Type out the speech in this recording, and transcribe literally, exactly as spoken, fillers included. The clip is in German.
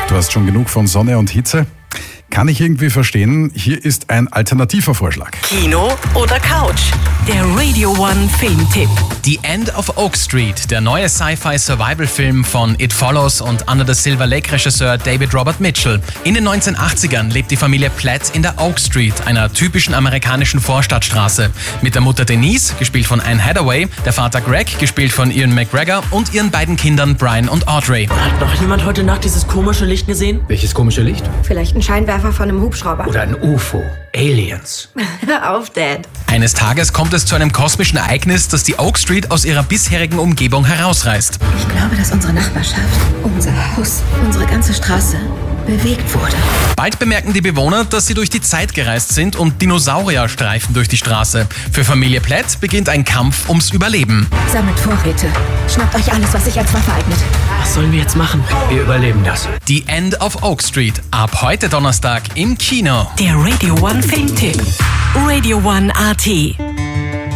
Du hast schon genug von Sonne und Hitze? Kann ich irgendwie verstehen. Hier ist ein alternativer Vorschlag. Kino oder Couch? Der Radio One Filmtipp. The End of Oak Street, der neue Sci-Fi-Survival-Film von It Follows und Under the Silver Lake-Regisseur David Robert Mitchell. In den neunzehnhundertachtzigern lebt die Familie Platt in der Oak Street, einer typischen amerikanischen Vorstadtstraße. Mit der Mutter Denise, gespielt von Anne Hathaway, der Vater Greg, gespielt von Ian McGregor, und ihren beiden Kindern Brian und Audrey. Hat noch jemand heute Nacht dieses komische Licht gesehen? Welches komische Licht? Vielleicht ein Scheinwerfer von einem Hubschrauber. Oder ein U F O. Aliens. Hör auf, Dad. Eines Tages kommt es zu einem kosmischen Ereignis, das die Oak Street aus ihrer bisherigen Umgebung herausreißt. Ich glaube, dass unsere Nachbarschaft, unser Haus, unsere ganze Straße bewegt wurde. Bald bemerken die Bewohner, dass sie durch die Zeit gereist sind und Dinosaurier streifen durch die Straße. Für Familie Platt beginnt ein Kampf ums Überleben. Sammelt Vorräte. Schnappt euch alles, was sich als Waffe eignet. Was sollen wir jetzt machen? Wir überleben das. The End of Oak Street. Ab heute Donnerstag im Kino. Der Radio One Filmtipp. Radio One A T.